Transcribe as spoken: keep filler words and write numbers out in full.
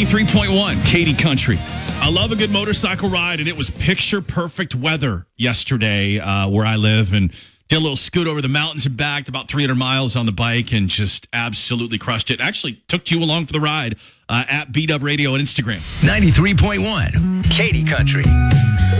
ninety-three point one, Katy Country. I love a good motorcycle ride, and it was picture-perfect weather yesterday uh, where I live, and did a little scoot over the mountains and back, about three hundred miles on the bike, and just absolutely crushed it. Actually took you along for the ride uh, at B-Dub Radio on Instagram. ninety-three point one, Katy Country.